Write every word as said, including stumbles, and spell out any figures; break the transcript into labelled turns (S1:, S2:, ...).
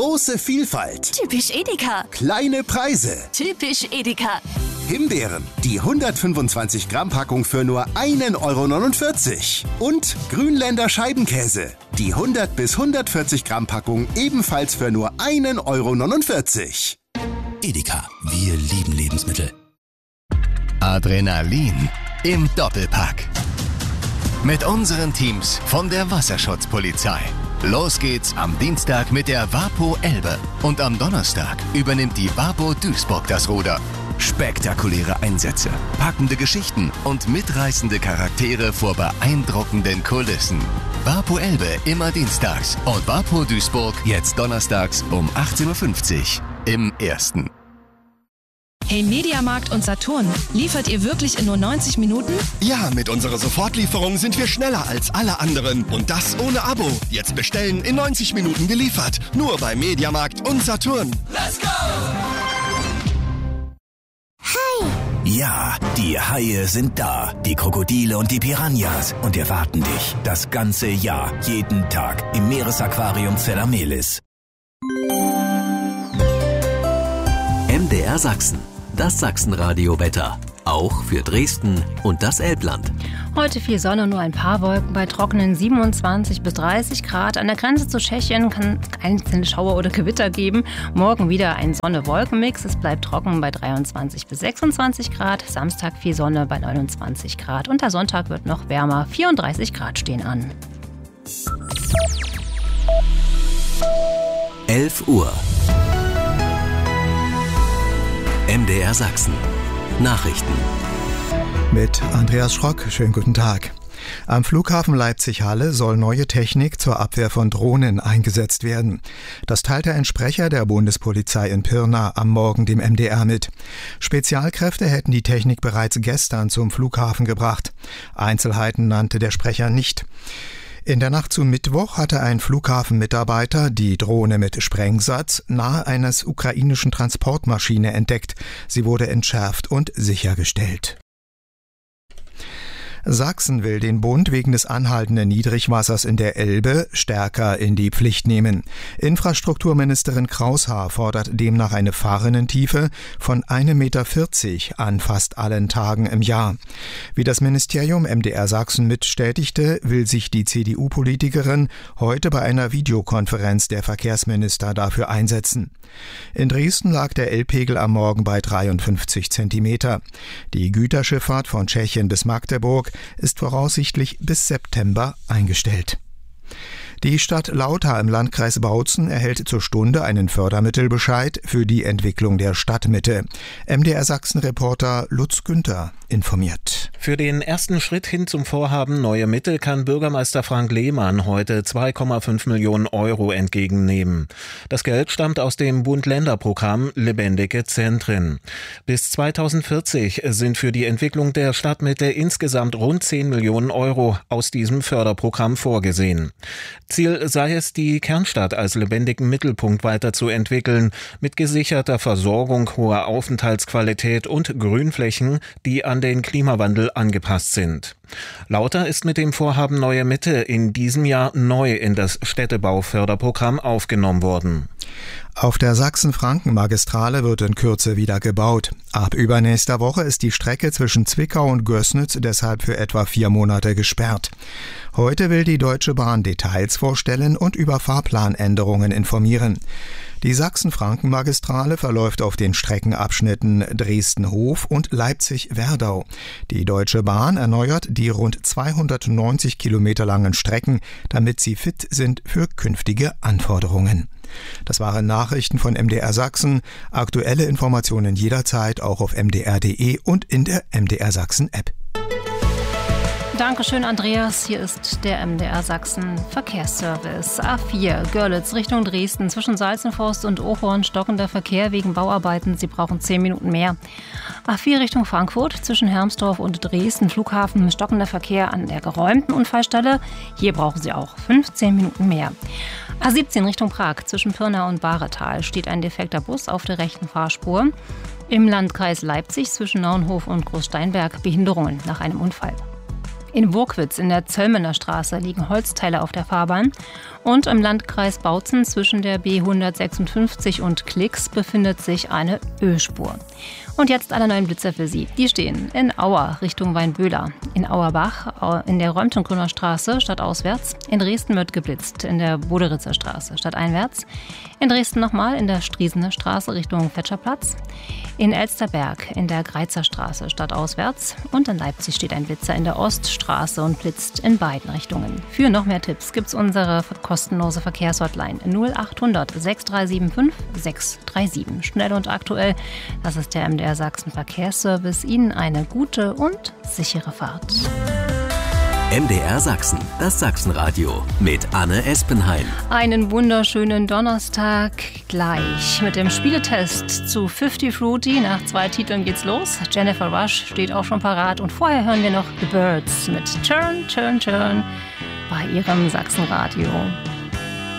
S1: Große Vielfalt.
S2: Typisch Edeka.
S1: Kleine Preise.
S2: Typisch Edeka.
S1: Himbeeren, die hundertfünfundzwanzig Gramm Packung für nur einen Euro neunundvierzig. Und Grünländer Scheibenkäse, die hundert bis hundertvierzig Gramm Packung ebenfalls für nur einen Euro neunundvierzig.
S3: Edeka, wir lieben Lebensmittel.
S4: Adrenalin im Doppelpack. Mit unseren Teams von der Wasserschutzpolizei. Los geht's am Dienstag mit der Vapo Elbe. Und am Donnerstag übernimmt die Vapo Duisburg das Ruder. Spektakuläre Einsätze, packende Geschichten und mitreißende Charaktere vor beeindruckenden Kulissen. Vapo Elbe immer dienstags und Vapo Duisburg jetzt donnerstags um achtzehn Uhr fünfzig im Ersten.
S5: Hey Mediamarkt und Saturn, liefert ihr wirklich in nur neunzig Minuten?
S6: Ja, mit unserer Sofortlieferung sind wir schneller als alle anderen. Und das ohne Abo. Jetzt bestellen, in neunzig Minuten geliefert. Nur bei Mediamarkt und Saturn.
S3: Let's go! Hi! Ja, die Haie sind da. Die Krokodile und die Piranhas. Und erwarten dich das ganze Jahr, jeden Tag im Meeresaquarium Zelamelis.
S7: M D R Sachsen. Das Sachsenradio-Wetter. Auch für Dresden und das Elbland.
S8: Heute viel Sonne, nur ein paar Wolken bei trockenen siebenundzwanzig bis dreißig Grad. An der Grenze zu Tschechien kann einzelne Schauer oder Gewitter geben. Morgen wieder ein Sonne-Wolken-Mix. Es bleibt trocken bei dreiundzwanzig bis sechsundzwanzig Grad. Samstag viel Sonne bei neunundzwanzig Grad. Und der Sonntag wird noch wärmer. vierunddreißig Grad stehen an.
S7: elf Uhr. M D R Sachsen. Nachrichten.
S9: Mit Andreas Schrock. Schönen guten Tag. Am Flughafen Leipzig-Halle soll neue Technik zur Abwehr von Drohnen eingesetzt werden. Das teilte ein Sprecher der Bundespolizei in Pirna am Morgen dem M D R mit. Spezialkräfte hätten die Technik bereits gestern zum Flughafen gebracht. Einzelheiten nannte der Sprecher nicht. In der Nacht zum Mittwoch hatte ein Flughafenmitarbeiter die Drohne mit Sprengsatz nahe eines ukrainischen Transportmaschine entdeckt. Sie wurde entschärft und sichergestellt. Sachsen will den Bund wegen des anhaltenden Niedrigwassers in der Elbe stärker in die Pflicht nehmen. Infrastrukturministerin Kraushaar fordert demnach eine Fahrrinnentiefe von einem Meter vierzig an fast allen Tagen im Jahr. Wie das Ministerium M D R Sachsen mitstätigte, will sich die C D U-Politikerin heute bei einer Videokonferenz der Verkehrsminister dafür einsetzen. In Dresden lag der Elbpegel am Morgen bei dreiundfünfzig Zentimeter. Die Güterschifffahrt von Tschechien bis Magdeburg ist voraussichtlich bis September eingestellt. Die Stadt Lauter im Landkreis Bautzen erhält zur Stunde einen Fördermittelbescheid für die Entwicklung der Stadtmitte. M D R Sachsen-Reporter Lutz Günther informiert.
S10: Für den ersten Schritt hin zum Vorhaben Neue Mitte kann Bürgermeister Frank Lehmann heute zwei Komma fünf Millionen Euro entgegennehmen. Das Geld stammt aus dem Bund-Länder-Programm Lebendige Zentren. Bis zweitausendvierzig sind für die Entwicklung der Stadtmitte insgesamt rund zehn Millionen Euro aus diesem Förderprogramm vorgesehen. Ziel sei es, die Kernstadt als lebendigen Mittelpunkt weiterzuentwickeln, mit gesicherter Versorgung, hoher Aufenthaltsqualität und Grünflächen, die an den Klimawandel angepasst sind. Lauter ist mit dem Vorhaben Neue Mitte in diesem Jahr neu in das Städtebauförderprogramm aufgenommen worden.
S9: Auf der Sachsen-Franken-Magistrale wird in Kürze wieder gebaut. Ab übernächster Woche ist die Strecke zwischen Zwickau und Gößnitz deshalb für etwa vier Monate gesperrt. Heute will die Deutsche Bahn Details vorstellen und über Fahrplanänderungen informieren. Die Sachsen-Franken-Magistrale verläuft auf den Streckenabschnitten Dresden-Hof und Leipzig-Werdau. Die Deutsche Bahn erneuert die rund zweihundertneunzig Kilometer langen Strecken, damit sie fit sind für künftige Anforderungen. Das waren Nachrichten von M D R Sachsen. Aktuelle Informationen jederzeit auch auf m d r punkt d e und in der M D R Sachsen App.
S8: Dankeschön, Andreas. Hier ist der M D R Sachsen Verkehrsservice. A vier, Görlitz Richtung Dresden. Zwischen Salzenforst und Ophorn stockender Verkehr wegen Bauarbeiten. Sie brauchen zehn Minuten mehr. A vier Richtung Frankfurt. Zwischen Hermsdorf und Dresden Flughafen stockender Verkehr an der geräumten Unfallstelle. Hier brauchen Sie auch fünfzehn Minuten mehr. A siebzehn Richtung Prag. Zwischen Pirna und Bahretal steht ein defekter Bus auf der rechten Fahrspur. Im Landkreis Leipzig zwischen Naunhof und Großsteinberg Behinderungen nach einem Unfall. In Wurkwitz in der Zöllmener Straße liegen Holzteile auf der Fahrbahn. Und im Landkreis Bautzen zwischen der B hundertsechsundfünfzig und Klix befindet sich eine Ölspur. Und jetzt alle neuen Blitzer für Sie. Die stehen in Auer Richtung Weinböhler, in Auerbach in der Räumtengrüner Straße stadtauswärts, in Dresden wird geblitzt in der Boderitzer Straße stadteinwärts, in Dresden nochmal in der Striesener Straße Richtung Fetscherplatz, in Elsterberg in der Greizer Straße stadtauswärts und in Leipzig steht ein Blitzer in der Oststraße und blitzt in beiden Richtungen. Für noch mehr Tipps gibt's unsere kostenlose Verkehrshotline null acht hundert sechs drei sieben fünf sechs drei sieben. Schnell und aktuell, das ist der M D R Sachsen Verkehrsservice. Ihnen eine gute und sichere Fahrt.
S7: M D R Sachsen, das Sachsenradio mit Anne Espenheim.
S8: Einen wunderschönen Donnerstag gleich mit dem Spieletest zu fifty Fruity. Nach zwei Titeln geht's los. Jennifer Rush steht auch schon parat und vorher hören wir noch The Birds mit Turn, Turn, Turn bei ihrem Sachsenradio.